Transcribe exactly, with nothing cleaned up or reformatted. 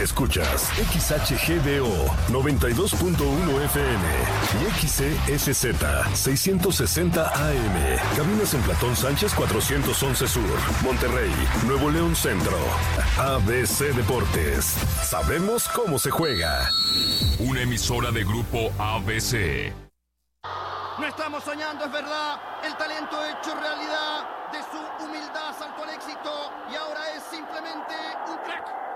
Escuchas X H G D O noventa y dos punto uno F M y X C S Z seiscientos sesenta A M. Cabinas en Platón Sánchez cuatrocientos once Sur, Monterrey, Nuevo León Centro. A B C Deportes. Sabemos cómo se juega. Una emisora de Grupo A B C. No estamos soñando, es verdad. El talento hecho realidad. De su humildad saltó al éxito y ahora es simplemente un crack.